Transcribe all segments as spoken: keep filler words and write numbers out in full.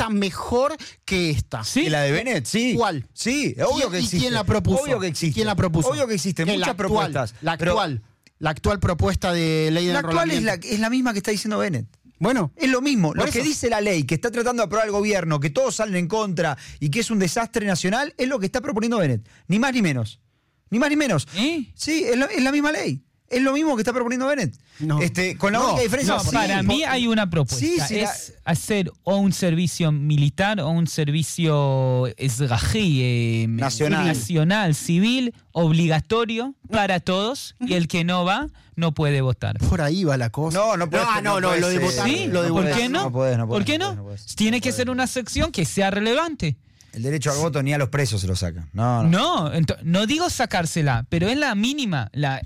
propuesta mejor que esta. ¿Sí? ¿Y la de Bennett? Sí. ¿Cuál? Sí, obvio que existe. ¿Y quién la propuso? Obvio que existe. ¿Quién la propuso? Obvio que existen muchas la actual, propuestas. La pero actual. La actual propuesta de ley de La actual es enrolamiento. la, es la misma que está diciendo Bennett. Bueno. Es lo mismo. Lo eso. que dice la ley, que está tratando de aprobar el gobierno, que todos salen en contra y que es un desastre nacional, es lo que está proponiendo Bennett. Ni más ni menos. Ni más ni menos. ¿Eh? Sí, es, lo, es la misma ley. Es lo mismo que está proponiendo Bennett. No. Este, con la No, única diferencia... No, sí, para mí hay una propuesta. Sí, sí, es la... hacer o un servicio militar o un servicio esgají, eh, nacional. nacional, civil, obligatorio para todos, y el que no va no puede votar. Por ahí va la cosa. No, no puede. No, no, no, puede lo de ser. votar. ¿Sí? Lo de ¿Por votar. qué no? No puedes, no puedes, ¿Por qué no no? puedes, no puedes. Tiene No que puedes. ser una sección que sea relevante. El derecho al voto ni a los presos se lo sacan. No, no. No, ento- no digo sacársela, pero es la mínima. La,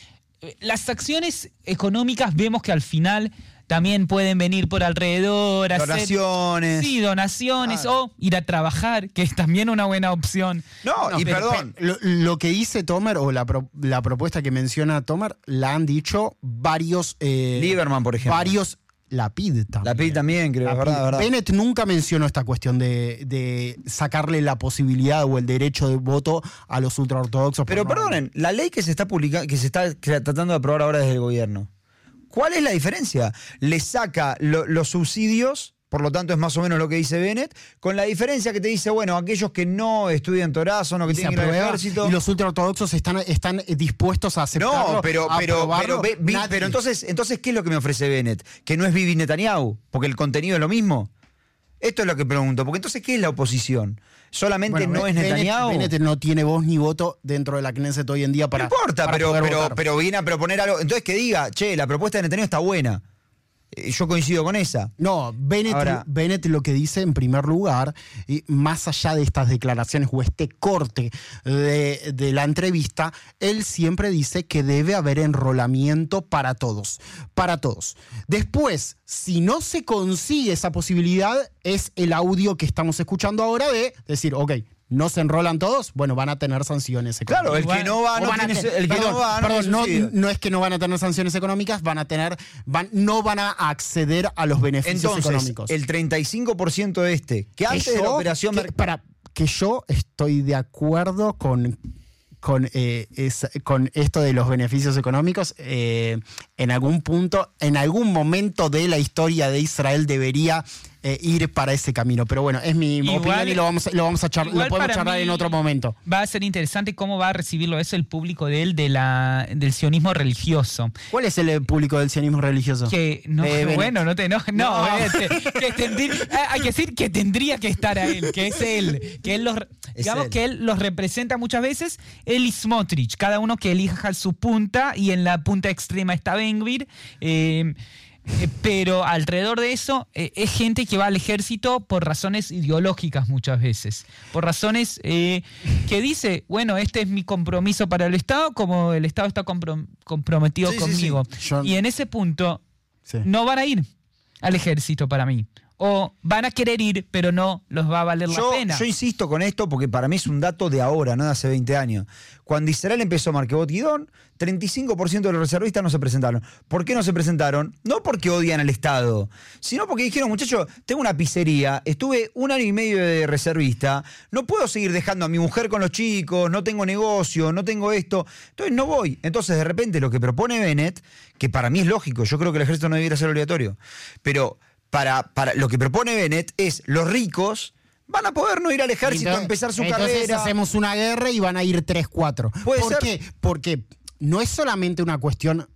las acciones económicas vemos que al final también pueden venir por alrededor. hacer- Donaciones. Sí, donaciones Ah. o ir a trabajar, que es también una buena opción. No, No, y pero- perdón. Lo, lo que dice Tomer, o la, pro- la propuesta que menciona Tomer, la han dicho varios... eh, Lieberman, por ejemplo. Varios... La P I D también. La P I D también, creo, La es verdad, P I D. verdad. Bennett nunca mencionó esta cuestión de, de sacarle la posibilidad o el derecho de voto a los ultraortodoxos. Pero por no- perdonen, la ley que se está publicando, que se está tratando de aprobar ahora desde el gobierno, ¿cuál es la diferencia? Le saca lo- los subsidios, por lo tanto es más o menos lo que dice Bennett, con la diferencia que te dice, bueno, aquellos que no estudian Torá son los que y se tienen que ir al aprueba, ejército. y los ultraortodoxos están, están dispuestos a aceptarlo. No, pero, a pero, aprobarlo. pero, ve- vi- Nadie. pero entonces, entonces, ¿qué es lo que me ofrece Bennett? ¿Que no es Bibi Netanyahu? Porque el contenido es lo mismo. Esto es lo que pregunto. Porque entonces, ¿qué es la oposición? ¿Solamente Bueno, no es Bennett- Netanyahu? Bennett no tiene voz ni voto dentro de la Knesset hoy en día para. No importa, para pero, poder pero, votar. pero viene a proponer algo. Entonces que diga, che, la propuesta de Netanyahu está buena. Eh, Yo coincido con esa. No, Bennett, Ahora- Bennett lo que dice en primer lugar, y más allá de estas declaraciones o este corte de, de la entrevista, él siempre dice que debe haber enrolamiento para todos, para todos. Después, si no se consigue esa posibilidad, es el audio que estamos escuchando ahora de decir, ok, ¿no se enrolan todos? Bueno, van a tener sanciones económicas. Claro, el que no va O no van a tiene, tener- el que perdón, no va no perdón, tiene no, subsidio. no es que no van a tener sanciones económicas, van a tener, van, no van a acceder a los beneficios Entonces, económicos. el treinta y cinco por ciento de este, que antes de la yo- operación... que, Mer- para que yo estoy de acuerdo con con, eh, esa- con esto de los beneficios económicos, eh, en algún punto, en algún momento de la historia de Israel debería eh, ir para ese camino. Pero bueno, es mi Igual- opinión y lo vamos, a- lo vamos a charlar, lo igual podemos para charlar mí en otro momento. Va a ser interesante cómo va a recibirlo eso el público de él de la, del sionismo religioso. ¿Cuál es el eh, público del sionismo religioso? Que no, Eh, Bennett. bueno, no te enojes. No, No. este, que tendrí- ah, hay que decir que tendría que estar a él, que es él, que él los, digamos él. que él los representa muchas veces, él y Smotrich, cada uno que elija su punta, y en la punta extrema está Ben-Gvir. eh, Eh, pero alrededor de eso eh, es gente que va al ejército por razones ideológicas muchas veces, por razones eh, que dice, bueno, este es mi compromiso para el Estado, como el Estado está comprom- comprometido Sí, sí, conmigo. sí. Yo- Y en ese punto Sí. no van a ir al ejército para mí. O van a querer ir, pero no los va a valer Yo, la pena. yo insisto con esto porque para mí es un dato de ahora, no de hace veinte años. Cuando Israel empezó Marquebot Guidón, treinta y cinco por ciento de los reservistas no se presentaron. ¿Por qué no se presentaron? No porque odian al Estado, sino porque dijeron, muchachos, tengo una pizzería, estuve un año y medio de reservista, no puedo seguir dejando a mi mujer con los chicos, no tengo negocio, no tengo esto, entonces no voy. Entonces de repente lo que propone Bennett, que para mí es lógico, yo creo que el ejército no debiera ser obligatorio, pero para, para lo que propone Bennett es los ricos van a poder no ir al ejército, Entonces- a empezar su entonces carrera. hacemos una guerra y van a ir tres, cuatro. Puede ¿Por ser. qué? Porque no es solamente una cuestión.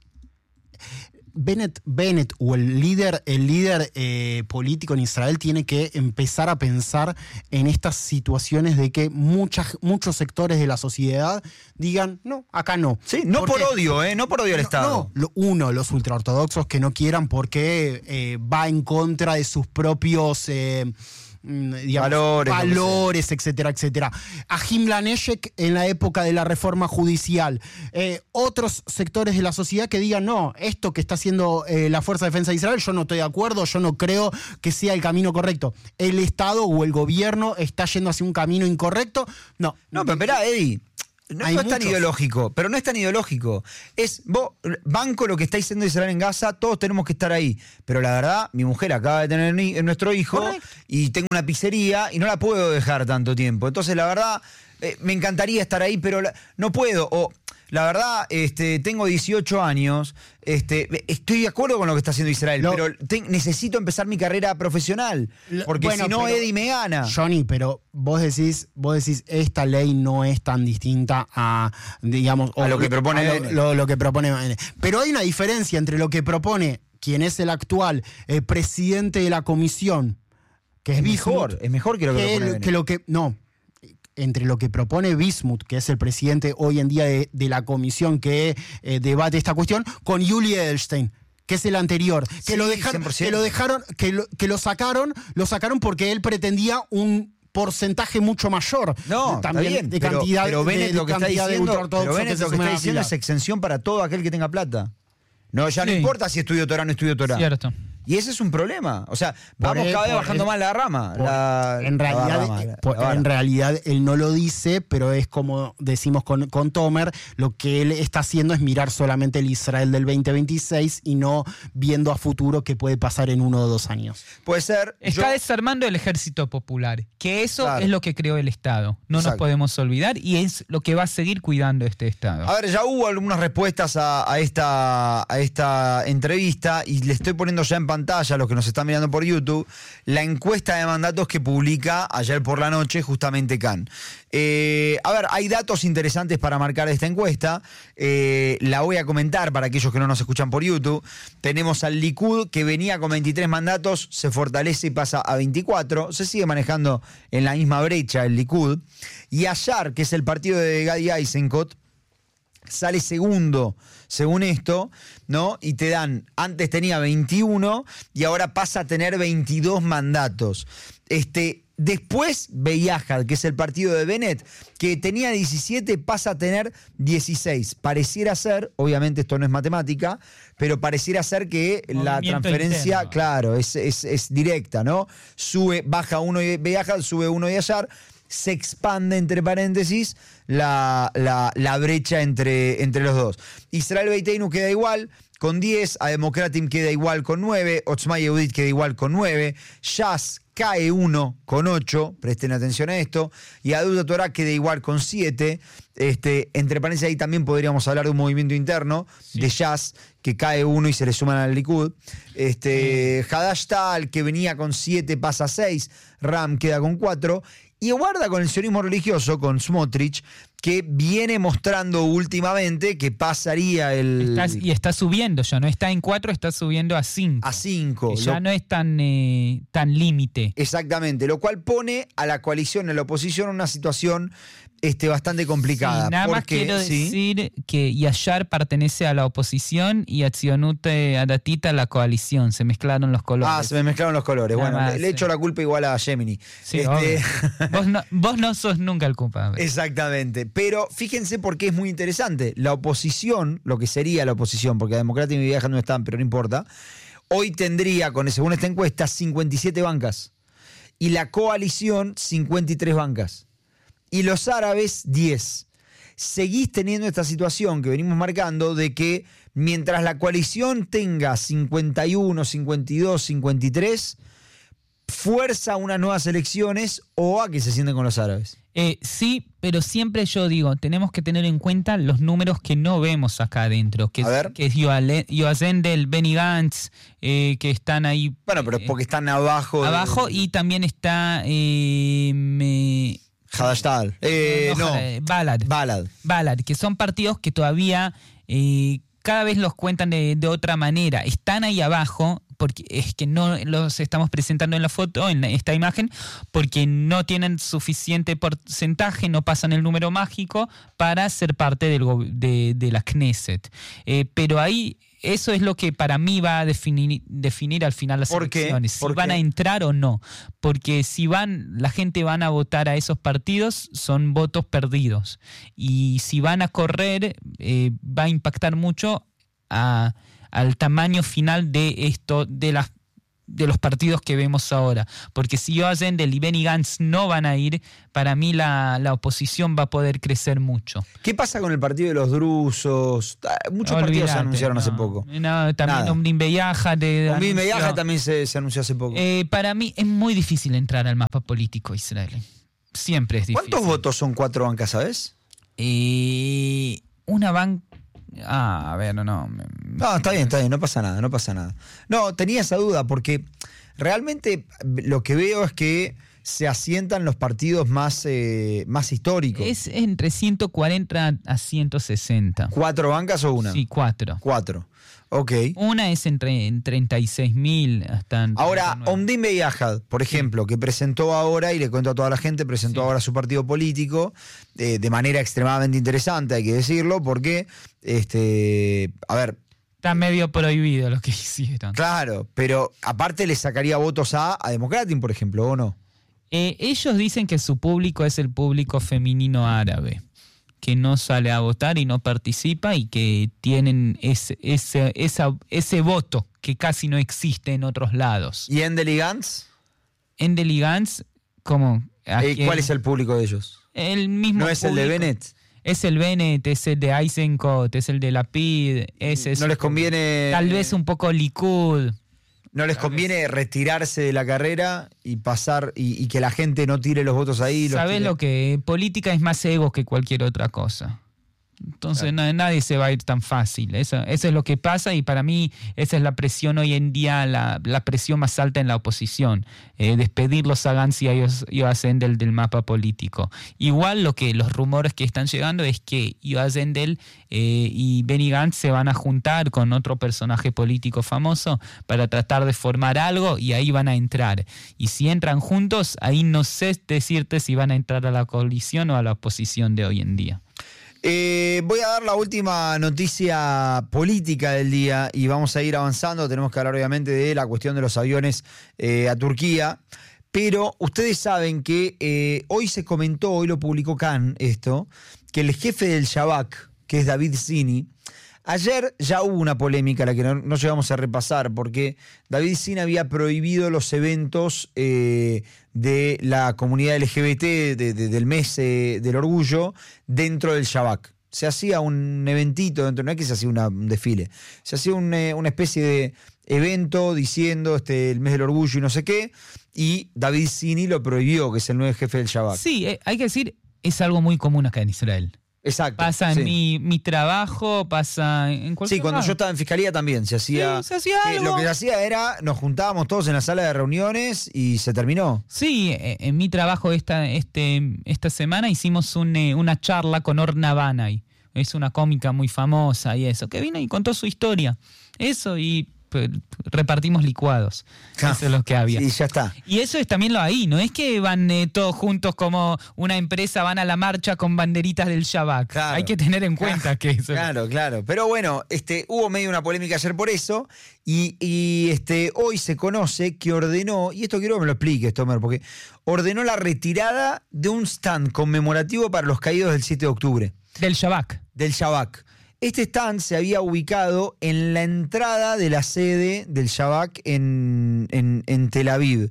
Bennett, Bennett o el líder, el líder eh, político en Israel tiene que empezar a pensar en estas situaciones de que muchas, muchos sectores de la sociedad digan, no, acá no. Sí, no por Porque- odio, ¿eh? No por odio al No, Estado. no, lo- uno, los ultraortodoxos que no quieran porque eh, va en contra de sus propios eh, mm, digamos, Valores, lo que valores, etcétera, etcétera. Ahim Laneshek en la época de la reforma judicial. Eh, otros sectores de la sociedad que digan, no, esto que está haciendo eh, la Fuerza de Defensa de Israel, yo no estoy de acuerdo, yo no creo que sea el camino correcto. El Estado o el gobierno está yendo hacia un camino incorrecto. No, No, pero esperá, Eddie. No, Hay no es tan muchos. ideológico, pero no es tan ideológico. Es, vos, banco lo que está diciendo Israel en Gaza, todos tenemos que estar ahí. Pero la verdad, mi mujer acaba de tener ni- nuestro hijo Correcto. y tengo una pizzería y no la puedo dejar tanto tiempo. Entonces, la verdad, eh, me encantaría estar ahí, pero la- no puedo. O, la verdad, este, tengo dieciocho años, este, estoy de acuerdo con lo que está haciendo Israel, Lo- pero te- necesito empezar mi carrera profesional, Lo- porque bueno, si no, pero- Eddie me gana. Johnny, pero vos decís, vos decís, esta ley no es tan distinta a, digamos, A lo que propone a lo, Bennett. lo- lo que propone Bennett. Pero hay una diferencia entre lo que propone quien es el actual eh, presidente de la comisión, que es, Es Bismuth, mejor, es mejor que lo que que, propone el- Bennett. que lo que no. Entre lo que propone Bismuth, que es el presidente hoy en día de, de la comisión que eh, debate esta cuestión, con Yuli Edelstein, que es el anterior, que Sí, lo dejaron, cien por ciento. que lo dejaron, que lo, que lo sacaron, lo sacaron porque él pretendía un porcentaje mucho mayor No, de, también está bien, de pero, cantidad pero Bennett de, de lo que está cantidad de diciendo, ultraortodoxos pero Bennett que lo se que sumen está a la diciendo fila. es exención para todo aquel que tenga plata. No, ya no Sí. importa si estudio Torah o no estudio Torah. Cierto. Y ese es un problema. O sea, Por vamos él- cada vez por bajando él- más la rama. Por- la- en, la realidad, rama, eh, la- por- la vara. en realidad él no lo dice, pero es como decimos con, con Tomer, lo que él está haciendo es mirar solamente el Israel del veinte veintiséis y no viendo a futuro qué puede pasar en uno o dos años. Puede ser. Está yo- desarmando el ejército popular, que eso Claro. es lo que creó el Estado. No Exacto. nos podemos olvidar y es lo que va a seguir cuidando este Estado. A ver, ya hubo algunas respuestas a, a esta, a esta entrevista y le estoy poniendo ya en pantalla a los que nos están mirando por YouTube la encuesta de mandatos que publica ayer por la noche justamente Khan. Eh, a ver, hay datos interesantes para marcar esta encuesta. Eh, la voy a comentar para aquellos que no nos escuchan por YouTube. Tenemos al Likud que venía con veintitrés mandatos, se fortalece y pasa a veinticuatro. Se sigue manejando en la misma brecha el Likud. Y Ayar, que es el partido de Gadi Eisenkot, sale segundo, según esto, ¿no? Y te dan, antes tenía veintiuno y ahora pasa a tener veintidós mandatos. Este, después Beyahad, que es el partido de Bennett, que tenía diecisiete, pasa a tener dieciséis. Pareciera ser, obviamente esto no es matemática, pero pareciera ser que la Movimiento transferencia, interno. claro, es, es, es directa, ¿no? Sube, baja uno y Beyahad, sube uno y Ayar. Se expande, entre paréntesis, la, la, la brecha entre, entre los dos. Israel Beiteinu queda igual con diez, a Democratim queda igual con nueve, Otzma Yehudit queda igual con nueve, Shas cae uno con ocho, presten atención a esto, y Adulta Torah queda igual con siete. Este, entre paréntesis, ahí también podríamos hablar de un movimiento interno Sí. de Shas, que cae uno y se le suman al Likud. Este, Hadash Tal, que venía con siete, pasa a seis, Ram queda con cuatro. Y guarda con el sionismo religioso, con Smotrich, que viene mostrando últimamente que pasaría el Está- y está subiendo ya, no está en cuatro, está subiendo a cinco. a cinco. Que ya Lo- no es tan, eh, tan límite. Exactamente, lo cual pone a la coalición, a la oposición, en una situación este, bastante complicada. Sí, nada más porque, quiero ¿sí? decir que Yashar pertenece a la oposición y a Tzionut Adatita a la coalición. Se mezclaron los colores. Ah, se me mezclaron los colores. Nada Bueno, más, le, le sí. echo la culpa igual a Gemini. Sí, Este, obvio. vos, no, vos no sos nunca el culpable. Exactamente. Pero fíjense por qué es muy interesante. La oposición, lo que sería la oposición, porque a Democracia y mi vieja no están, pero no importa, hoy tendría, con según esta encuesta, cincuenta y siete bancas. Y la coalición, cincuenta y tres bancas. Y los árabes, diez. Seguís teniendo esta situación que venimos marcando de que mientras la coalición tenga cincuenta y uno, cincuenta y dos, cincuenta y tres, fuerza a unas nuevas elecciones o a que se sienten con los árabes. Eh, sí, pero siempre yo digo, tenemos que tener en cuenta los números que no vemos acá adentro, que, A ver. es, que es Yoale- Yoazendel, Benny Gantz, eh, que están ahí Bueno, pero eh, porque están abajo. de- abajo, y también está eh, me- Hadashtal. Eh, no, eh, Balad. Balad. Ballard, que son partidos que todavía eh, cada vez los cuentan de, de otra manera. Están ahí abajo, porque es que no los estamos presentando en la foto, en esta imagen, porque no tienen suficiente porcentaje, no pasan el número mágico para ser parte del, go- de, de la Knesset. Eh, pero ahí, eso es lo que para mí va a definir, definir al final las ¿Por qué? elecciones, si ¿Por van qué? a entrar o no. Porque si van, la gente van a votar a esos partidos, son votos perdidos. Y si van a correr, eh, va a impactar mucho a- al tamaño final de esto, de las de los partidos que vemos ahora. Porque si Yoav Zendel y Benny Gantz no van a ir, para mí la, la oposición va a poder crecer mucho. ¿Qué pasa con el partido de los drusos? Muchos Olvídate, partidos se anunciaron no, hace poco. No, también Nada. Omrim Beyaja. Omrim Beyaja también se, se anunció hace poco. Eh, para mí es muy difícil entrar al mapa político israelí. Siempre es difícil. ¿Cuántos votos son cuatro bancas, sabes? Eh, una banca... Ah, a ver, no, no. No, está bien, está bien, no pasa nada, no pasa nada. No, tenía esa duda porque realmente lo que veo es que se asientan los partidos más, eh, más históricos. Es entre ciento cuarenta a ciento sesenta. ¿Cuatro bancas o una? Sí, cuatro. Cuatro. Ok. Una es entre en treinta y seis mil hasta... en Ahora, treinta y nueve. Omdim Beyajad, por ejemplo, que presentó ahora, y le cuento a toda la gente, presentó Sí. ahora su partido político eh, de manera extremadamente interesante, hay que decirlo, porque, este, a ver, Está medio prohibido lo que hicieron. claro, pero aparte le sacaría votos a, a Democratin, por ejemplo, ¿o no? Eh, ellos dicen que su público es el público femenino árabe, que no sale a votar y no participa y que tienen ese, ese, esa, ese voto que casi no existe en otros lados. ¿Y Endel y Gantz? En Deligans, ¿cómo? ¿A Eh, quién? ¿Cuál es el público de ellos? El mismo ¿No es el de público. Bennett? Es el Bennett, es el de Eisenkot, es el de Lapid, ese es ¿No les conviene, tal vez un poco Likud. no les conviene retirarse de la carrera y pasar y, y que la gente no tire los votos ahí? los ¿Sabes tire- lo que? Política es más ego que cualquier otra cosa. Entonces na- nadie se va a ir tan fácil. Eso, eso es lo que pasa y para mí esa es la presión hoy en día, la, la presión más alta en la oposición. Eh, despedirlos a Gantz y a Yoav Zendel del mapa político. Igual lo que los rumores que están llegando es que Yoav Zendel eh, y Benny Gantz se van a juntar con otro personaje político famoso para tratar de formar algo y ahí van a entrar. Y si entran juntos, ahí no sé decirte si van a entrar a la coalición o a la oposición de hoy en día. Eh, voy a dar la última noticia política del día y vamos a ir avanzando. Tenemos que hablar obviamente de la cuestión de los aviones eh, a Turquía. Pero ustedes saben que eh, hoy se comentó, hoy lo publicó Can esto, que el jefe del Shabak, que es David Zini, ayer ya hubo una polémica a la que no, no llegamos a repasar porque David Zini había prohibido los eventos eh, de la comunidad L G B T de, de, del mes eh, del orgullo dentro del Shabak. Se hacía un eventito dentro, no es que se hacía una, un desfile, se hacía un, eh, una especie de evento diciendo este, el mes del orgullo y no sé qué, y David Zini lo prohibió, que es el nuevo jefe del Shabak. Sí, eh, hay que decir, es algo muy común acá en Israel. Exacto. Pasa en sí. mi, mi trabajo, pasa en cualquier Sí, cuando lado. yo estaba en fiscalía también se hacía. Sí, se hacía que algo. Lo que se hacía era, nos juntábamos todos en la sala de reuniones y se terminó. Sí, eh, en mi trabajo esta, este, esta semana hicimos un, eh, una charla con Orna Banay. Es una cómica muy famosa y eso, que vino y contó su historia. Eso y pues, repartimos licuados. Eso es lo que había. Y ya está. Y eso es también lo ahí, no es que van eh, todos juntos como una empresa, van a la marcha con banderitas del Shabak. Claro. Hay que tener en cuenta que eso. Claro, claro. Pero bueno, este, hubo medio una polémica ayer por eso. Y, y este, hoy se conoce que ordenó, y esto quiero que me lo expliques, Tomer, porque ordenó la retirada de un stand conmemorativo para los caídos del siete de octubre. Del Shabak. Del Shabak. Este stand se había ubicado en la entrada de la sede del Shabak en, en, en Tel Aviv.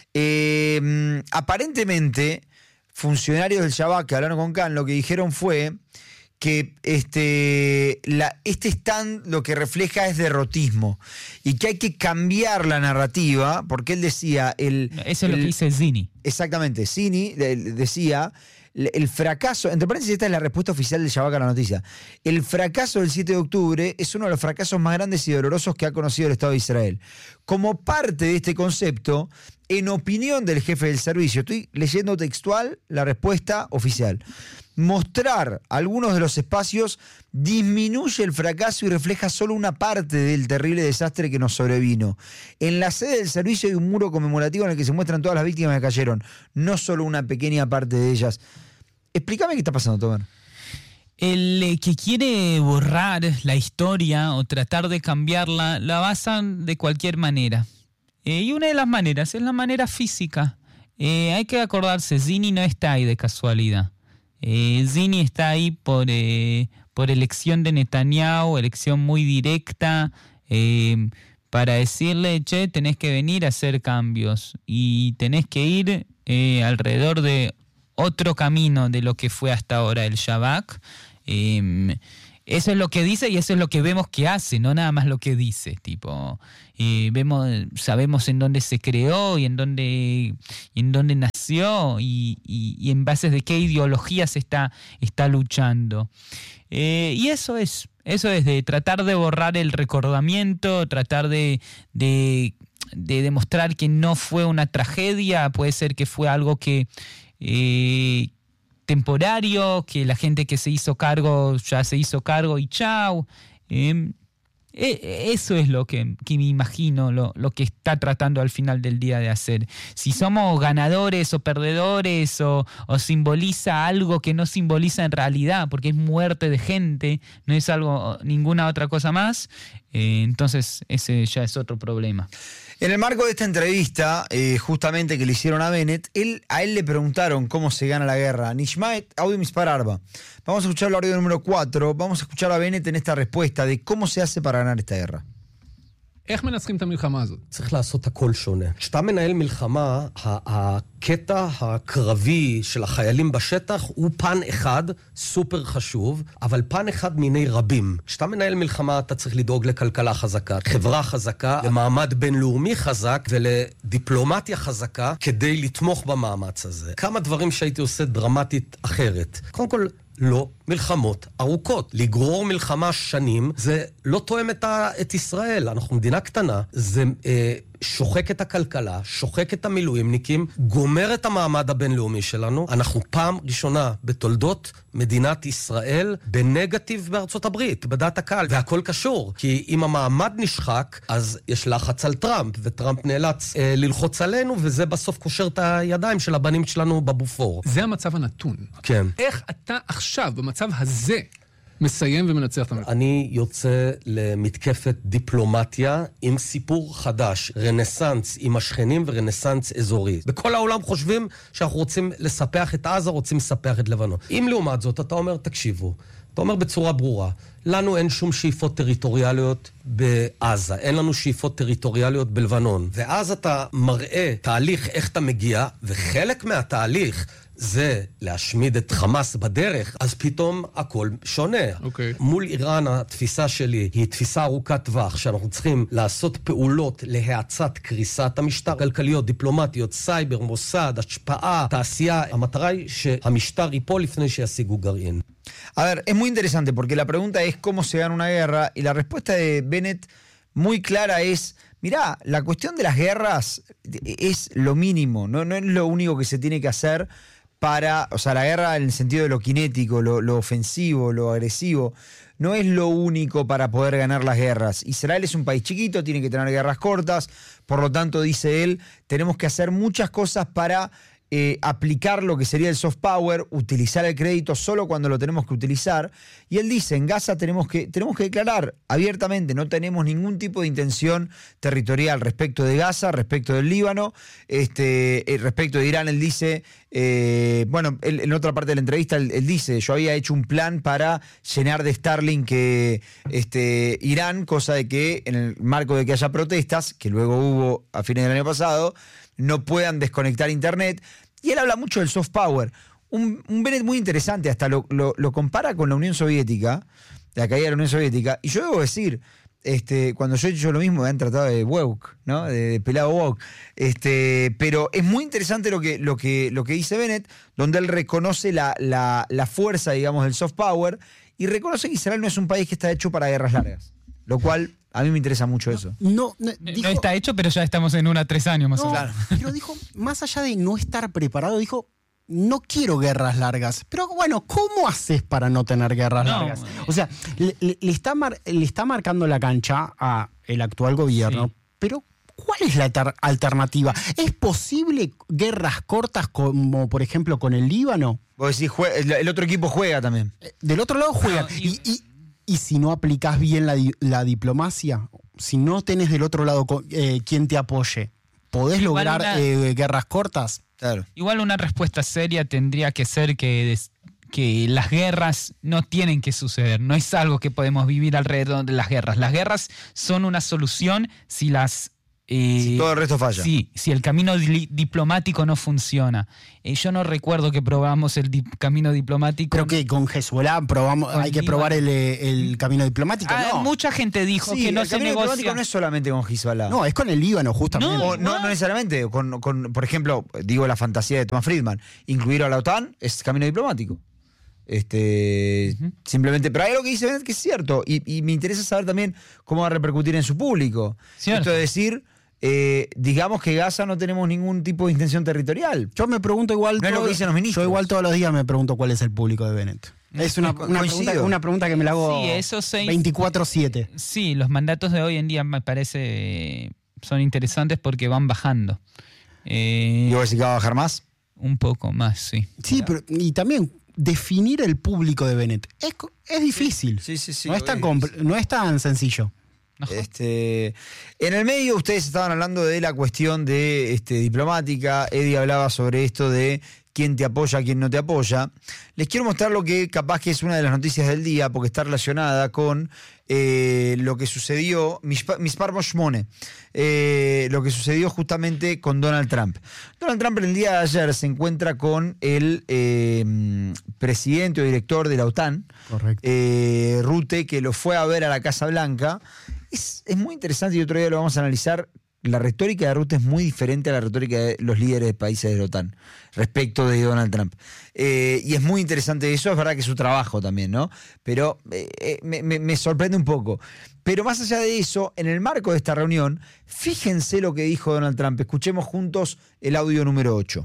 Eh, aparentemente, funcionarios del Shabak que hablaron con Can, lo que dijeron fue que este, la, este stand lo que refleja es derrotismo y que hay que cambiar la narrativa, porque él decía... El, Eso es lo el- que dice Zini. Exactamente, Zini decía, el fracaso, entre paréntesis esta es la respuesta oficial del Shabak a la noticia, el fracaso del siete de octubre es uno de los fracasos más grandes y dolorosos que ha conocido el Estado de Israel. Como parte de este concepto, en opinión del jefe del servicio, estoy leyendo textual la respuesta oficial, mostrar algunos de los espacios disminuye el fracaso y refleja solo una parte del terrible desastre que nos sobrevino. En la sede del servicio hay un muro conmemorativo en el que se muestran todas las víctimas que cayeron, no solo una pequeña parte de ellas. Explícame qué está pasando, Tomer. El eh, que quiere borrar la historia o tratar de cambiarla, la basan de cualquier manera. Eh, y una de las maneras es la manera física. Eh, hay que acordarse, Zini no está ahí de casualidad. Eh, Zini está ahí por, eh, por elección de Netanyahu, elección muy directa, eh, para decirle, che, tenés que venir a hacer cambios y tenés que ir eh, alrededor de otro camino de lo que fue hasta ahora el Shabak. Eh, eso es lo que dice y eso es lo que vemos que hace, no nada más lo que dice. Tipo, eh, vemos, sabemos en dónde se creó y en dónde, y en dónde nació y, y, y en bases de qué ideologías está, está luchando. Eh, y eso es, eso es de tratar de borrar el recordamiento, tratar de, de, de demostrar que no fue una tragedia, puede ser que fue algo que eh, temporario, que la gente que se hizo cargo ya se hizo cargo y chau. Eh, Eso es lo que, que me imagino, lo, lo que está tratando al final del día de hacer. Si somos ganadores o perdedores o, o simboliza algo que no simboliza en realidad, porque es muerte de gente, no es algo ninguna otra cosa más, eh, entonces ese ya es otro problema. En el marco de esta entrevista, eh, justamente que le hicieron a Bennett, él, a él le preguntaron cómo se gana la guerra. Nishmaet audio mispar arba. Vamos a escuchar el audio número cuatro. Vamos a escuchar a Bennett en esta respuesta de cómo se hace para ganar esta guerra. איך מנצחים את המלחמה הזאת? צריך לעשות הכל שונה. כשאתה מנהל מלחמה, הקטע הקרבי של החיילים בשטח הוא פן אחד, סופר חשוב, אבל פן אחד מיני רבים. כשאתה מנהל מלחמה, אתה צריך לדאוג לכלכלה חזקה, חברה חזקה, למעמד בינלאומי חזק ולדיפלומטיה חזקה, כדי לתמוך במאמץ הזה. כמה דברים שהייתי עושה דרמטית אחרת. קודם כל, לא מלחמות ארוכות. לגרור מלחמה שנים, זה לא תואם את, ה, את ישראל. אנחנו מדינה קטנה, זה אה, שוחק את הכלכלה, שוחק את המילואימניקים, גומר את המעמד הבינלאומי שלנו. אנחנו פעם ראשונה בתולדות מדינת ישראל בנגטיב בארצות הברית, בדעת הקהל, והכל קשור. כי אם המעמד נשחק, אז יש לחץ על טראמפ, וטראמפ נאלץ אה, ללחוץ עלינו, וזה בסוף קושר את הידיים של הבנים שלנו בבופור. זה המצב הנתון. כן. איך אתה עכשיו, במצב הזה, מסיים ומנצח את המלחמה? אני יוצא למתקפת דיפלומטיה עם סיפור חדש, רנסנס עם השכנים ורנסנס אזורי. בכל העולם חושבים שאנחנו רוצים לספח את עזה, רוצים לספח את לבנון. אם לעומת זאת אתה אומר, תקשיבו, אתה אומר בצורה ברורה, לנו אין שום שאיפות טריטוריאליות בעזה, אין לנו שאיפות טריטוריאליות בלבנון. ואז אתה מראה תהליך איך אתה מגיע, וחלק מהתהליך זה להשמיד את חמאס בדרך, אז פתאום הכל שונה. אוקיי. מול איראן התפיסה שלי היא תפיסה ארוכת טווח, שאנחנו צריכים לעשות פעולות להאצת קריסת המשטר, כלכליות, דיפלומטיות, סייבר, מוסד, השפעה, תעשייה. המטרה היא שהמשטר ייפול לפני שישיגו גרעין. A ver, es muy interesante porque la pregunta es cómo se gana una guerra y la respuesta de Bennett muy clara es, mirá, la cuestión de las guerras es lo mínimo, no, no es lo único que se tiene que hacer para, o sea, la guerra en el sentido de lo cinético, lo, lo ofensivo, lo agresivo, no es lo único para poder ganar las guerras. Israel es un país chiquito, tiene que tener guerras cortas, por lo tanto, dice él, tenemos que hacer muchas cosas para Eh, aplicar lo que sería el soft power, utilizar el crédito solo cuando lo tenemos que utilizar. Y él dice, en Gaza tenemos que, tenemos que declarar abiertamente, no tenemos ningún tipo de intención territorial respecto de Gaza, respecto del Líbano, este, eh, respecto de Irán. Él dice, eh, bueno, él, en otra parte de la entrevista, él, él dice, yo había hecho un plan para llenar de Starlink eh, este, Irán, cosa de que en el marco de que haya protestas, que luego hubo a fines del año pasado, no puedan desconectar internet. Y él habla mucho del soft power. Un, un Bennett muy interesante, hasta lo, lo, lo compara con la Unión Soviética, la caída de la Unión Soviética. Y yo debo decir, este, cuando yo he hecho lo mismo, me han tratado de woke, ¿no? De, de pelado woke. Este, pero es muy interesante lo que, lo que, lo que dice Bennett, donde él reconoce la, la, la fuerza, digamos, del soft power y reconoce que Israel no es un país que está hecho para guerras largas. Lo cual a mí me interesa mucho eso. No, no, dijo, no está hecho, pero ya estamos en una tres años más no, o menos. Pero dijo, más allá de no estar preparado, dijo, no quiero guerras largas. Pero bueno, ¿cómo haces para no tener guerras no, largas? O sea, le, le, le, está mar, le está marcando la cancha a el actual gobierno, sí. Pero ¿cuál es la ter- alternativa? ¿Es posible guerras cortas como, por ejemplo, con el Líbano? Vos decís, jue- el, el otro equipo juega también. Del otro lado juegan. No, y, y, y si no aplicás bien la, la diplomacia, si no tenés del otro lado eh, quien te apoye, ¿podés Igual lograr una, eh, guerras cortas? Claro. Igual una respuesta seria tendría que ser que, des, que las guerras no tienen que suceder, no es algo que podemos vivir alrededor de las guerras. Las guerras son una solución si las... Eh, si todo el resto falla. Sí, si el camino di- diplomático no funciona. Eh, yo no recuerdo que probamos el di- camino diplomático. Creo que con Hezbollah probamos, Con hay que Líbano. probar el, el camino diplomático. Ah, no. Mucha gente dijo Sí, que no el se camino negocia. diplomático no es solamente con Hezbollah. No, es con el Líbano, justamente. No. O no, no necesariamente, con, con, por ejemplo, digo la fantasía de Thomas Friedman, incluir a la OTAN es camino diplomático. Este, uh-huh. Simplemente, pero hay algo que dice Bennett que es cierto, y, y me interesa saber también cómo va a repercutir en su público. Cierto. Esto de decir, eh, digamos que Gaza no tenemos ningún tipo de intención territorial. Yo me pregunto igual. No es lo que dicen los ministros. Yo igual todos los días me pregunto cuál es el público de Bennett. Es una, una, pregunta, una pregunta que me la hago Sí, esos seis- veinticuatro siete. Sí, los mandatos de hoy en día me parece son interesantes porque van bajando. Eh, ¿Y vos decís que va a bajar más? un poco más, sí. Sí, pero y también definir el público de Bennett es, es difícil. Sí, sí, sí. no, es tan es compl- no es tan sencillo. Este, en el medio ustedes estaban hablando de la cuestión de este, diplomática. Eddie hablaba sobre esto de quién te apoya, quién no te apoya. Les quiero mostrar lo que capaz que es una de las noticias del día, porque está relacionada con eh, lo que sucedió, Mispar Moshmone, eh, lo que sucedió justamente con Donald Trump. Donald Trump el día de ayer se encuentra con el eh, presidente o director de la OTAN, Correcto. eh, Rutte, que lo fue a ver a la Casa Blanca. Es, es muy interesante y otro día lo vamos a analizar. La retórica de Rutte es muy diferente a la retórica de los líderes de países de la OTAN respecto de Donald Trump. Eh, y es muy interesante eso, es verdad que es su trabajo también, ¿no? Pero eh, me, me, me sorprende un poco. Pero más allá de eso, en el marco de esta reunión, fíjense lo que dijo Donald Trump. Escuchemos juntos el audio número ocho.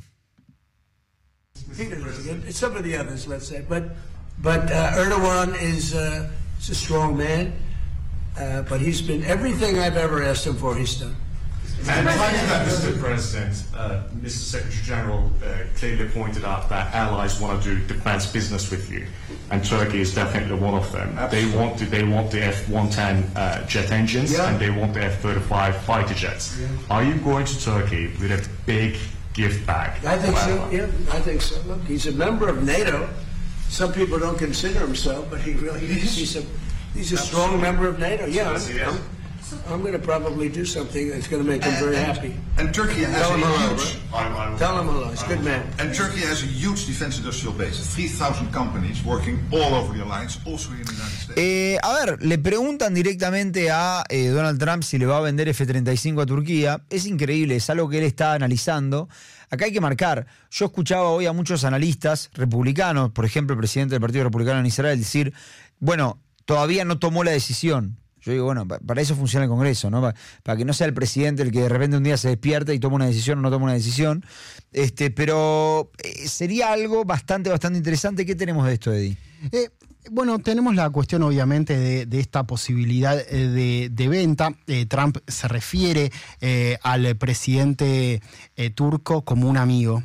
Some of the others, let's say, but but uh, Erdogan is, uh, is a strong man, uh, but he's been everything I've ever asked him for. He's done. And Mister President, uh, Mister Secretary General uh, clearly pointed out that allies want to do defence business with you, and Turkey is definitely one of them. Absolutely. They want to, they want the F one ten uh, jet engines, yeah. and they want the F thirty-five fighter jets. Yeah. Are you going to Turkey with a big gift bag? I think so. Yeah, I think so. Look, he's a member of NATO. Some people don't consider him so, but he really is. He's a he's a strong member of NATO. Yeah. I'm, I'm going to probably do something that's going to make him very happy. And Turkey has Tell a him hello, huge. I'm, I'm, Tell him hello. He's a good man. And Turkey has a huge defense industrial base. three thousand companies working all over the alliance, also here in the United States. Eh, a ver, le preguntan directamente a eh, Donald Trump si le va a vender F treinta y cinco a Turquía. Es increíble, es algo que él está analizando. Acá hay que marcar. Yo escuchaba hoy a muchos analistas republicanos, por ejemplo, el presidente del Partido Republicano en Israel, decir, bueno, todavía no tomó la decisión. Yo digo, bueno, para eso funciona el Congreso, ¿no? Para, para que no sea el presidente el que de repente un día se despierta y toma una decisión o no toma una decisión. Este, pero eh, sería algo bastante, bastante interesante. ¿Qué tenemos de esto, Eddie? Eh, bueno, tenemos la cuestión obviamente de, de esta posibilidad de, de venta. Eh, Trump se refiere eh, al presidente eh, turco como un amigo.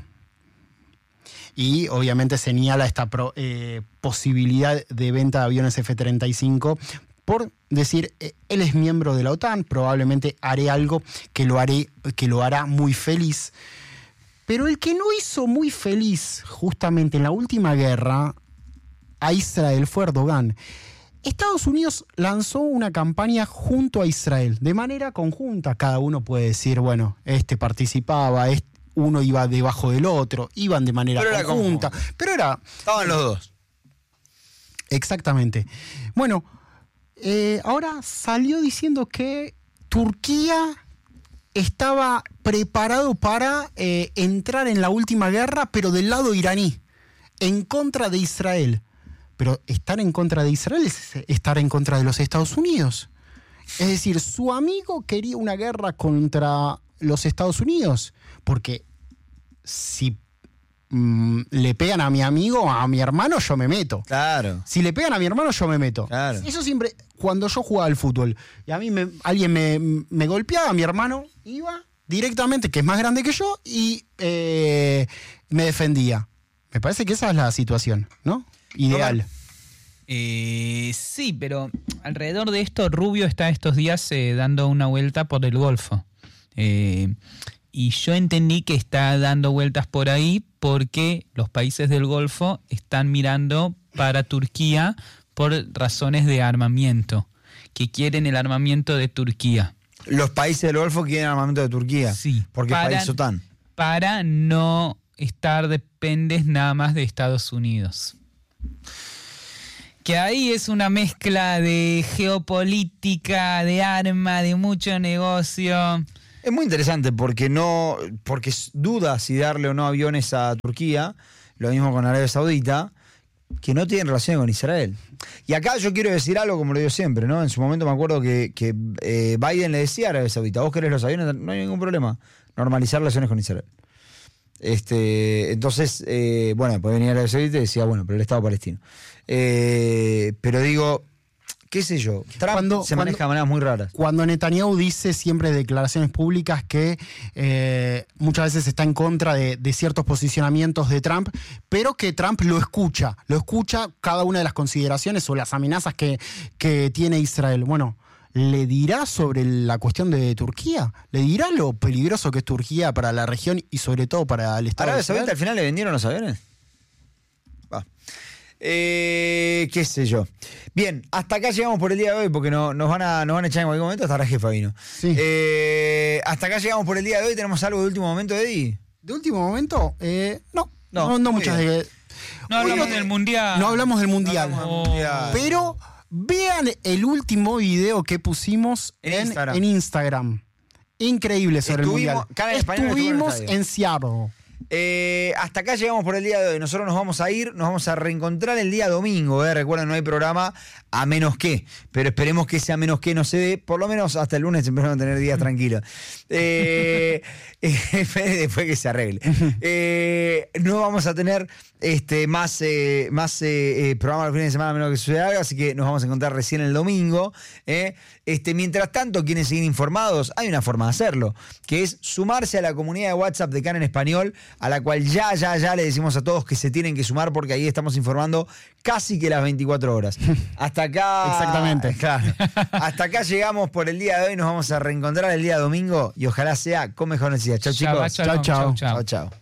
Y obviamente señala esta pro, eh, posibilidad de venta de aviones F treinta y cinco por decir, eh, él es miembro de la OTAN, probablemente haré algo que lo, haré, que lo hará muy feliz. Pero el que no hizo muy feliz justamente en la última guerra a Israel fue Erdogan. Estados Unidos lanzó una campaña junto a Israel, de manera conjunta. Cada uno puede decir, bueno, este participaba, este, uno iba debajo del otro, iban de manera pero conjunta. Era pero era... Estaban los dos. Exactamente. Bueno, eh, ahora salió diciendo que Turquía estaba preparado para eh, entrar en la última guerra, pero del lado iraní, en contra de Israel. Pero estar en contra de Israel es estar en contra de los Estados Unidos. Es decir, su amigo quería una guerra contra los Estados Unidos, porque si mmm, le pegan a mi amigo, a mi hermano, yo me meto. Claro. Si le pegan a mi hermano, yo me meto. Claro. Eso siempre, cuando yo jugaba al fútbol y a mí me, alguien me, me golpeaba, mi hermano iba directamente, que es más grande que yo, y eh, me defendía. Me parece que esa es la situación, ¿no? Ideal. Eh, sí, pero alrededor de esto, Rubio está estos días eh, dando una vuelta por el Golfo. Eh, y yo entendí que está dando vueltas por ahí porque los países del Golfo están mirando para Turquía por razones de armamento, que quieren el armamento de Turquía. Los países del Golfo quieren armamento de Turquía. Sí. Porque para, es país OTAN. Para no estar dependes nada más de Estados Unidos. Que ahí es una mezcla de geopolítica, de arma, de mucho negocio. Es muy interesante porque no, porque duda si darle o no aviones a Turquía, lo mismo con Arabia Saudita, que no tienen relación con Israel. Y acá yo quiero decir algo, como lo digo siempre, ¿no? En su momento me acuerdo que, que eh, Biden le decía a Arabia Saudita, vos querés los aviones, no hay ningún problema, normalizar relaciones con Israel. Este, entonces, eh, bueno, después venía Arabia Saudita y decía, bueno, pero el Estado palestino. Eh, pero digo, qué sé yo, Trump Cuando- se cuando- maneja de maneras muy raras. Cuando Netanyahu dice siempre en declaraciones públicas que eh, muchas veces está en contra de, de ciertos posicionamientos de Trump, pero que Trump lo escucha, lo escucha cada una de las consideraciones o las amenazas que, que tiene Israel. Bueno, ¿le dirá sobre la cuestión de Turquía? ¿Le dirá lo peligroso que es Turquía para la región y sobre todo para el Estado ¿Arabia de Israel? Saudita al final le vendieron los aviones? Va. Eh, qué sé yo. Bien, hasta acá llegamos por el día de hoy porque no, nos, van a, nos van a echar en cualquier momento. Hasta la jefa vino. Sí. Eh, hasta acá llegamos por el día de hoy. ¿Tenemos algo de último momento, Eddie? ¿De último momento? Eh, no, No, no, no muy muchas bien. de... No hablamos Oye, del Mundial. No hablamos del Mundial. No hablamos del Mundial. Pero vean el último video que pusimos En en, Instagram. en Instagram. Increíble sobre Estuvimos- el Mundial. Canal Español estuvo en el Estuvimos estadio. en Seattle. Eh, hasta acá llegamos por el día de hoy. Nosotros nos vamos a ir, nos vamos a reencontrar el día domingo. ¿eh? Recuerden, no hay programa a menos que, pero esperemos que ese a menos que no se dé. Por lo menos hasta el lunes empezamos a tener días tranquilos. Eh, eh, después que se arregle. Eh, no vamos a tener este, más, eh, más eh, eh, programa los fines de semana a menos que suceda algo, así que nos vamos a encontrar recién el domingo. ¿eh? Este, mientras tanto, quieren seguir informados, hay una forma de hacerlo, que es sumarse a la comunidad de WhatsApp de Can en Español, a la cual ya, ya, ya le decimos a todos que se tienen que sumar porque ahí estamos informando casi que las veinticuatro horas. Hasta acá. Exactamente. Claro. Hasta acá llegamos por el día de hoy. Nos vamos a reencontrar el día domingo y ojalá sea con mejor necesidad. Chau, chicos. Shabbat shalom. Chau, chau. Chau, chau. Chao, chao.